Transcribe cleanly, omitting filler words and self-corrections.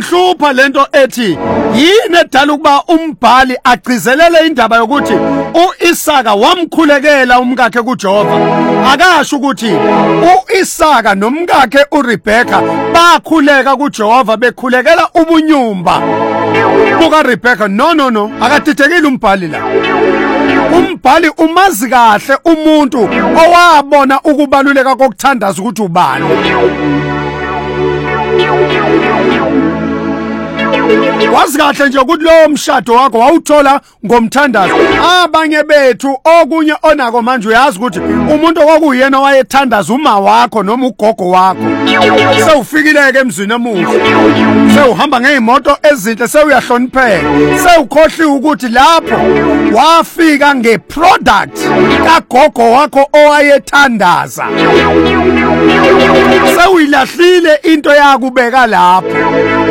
ingihlupha lento ethi yini edala ukuba umbhali agcizelele indaba yokuthi uIsaka wamkhulekela umkakhe kuJehova. Akasho ukuthi uIsaka nomkakhe uRebecca bakhuleka kuJehova bekhulekela ubunyumba bukaRebecca. No, akadidekile umbhali la. Umbhali umazi kahle umuntu owabona ukubaluleka kokuthandaza ukuthi ubani. Wazi kahle nje ukuthi lo mshado wakho wawuthola ngomthandazo. Abanye bethu okunye onako manje uyazi ukuthi umuntu okuyena wayethandaza uma wakho noma ugogo wakho. Sewufikileke emzini emuhle. Sewuhamba ngeimoto ezinhle, sewuyahlonipheka. Sewukhohliwe ukuthi lapho wafika ngeproduct kagogo wakho owayethandaza. Sewuyilahlile into yakubeka lapho.